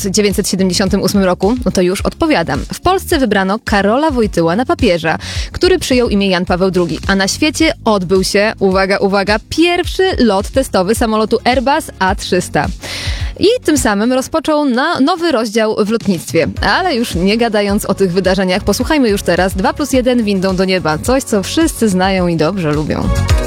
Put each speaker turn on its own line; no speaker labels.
1978 roku? No to już odpowiadam. W Polsce wybrano Karola Wojtyła na papieża, który przyjął imię Jan Paweł II, a na świecie odbył się, uwaga, uwaga, pierwszy lot testowy samolotu Airbus A300. I tym samym rozpoczął nowy rozdział w lotnictwie. Ale już nie gadając o tych wydarzeniach, posłuchajmy już teraz 2+1 windą do nieba. Coś, co wszyscy znają i dobrze lubią.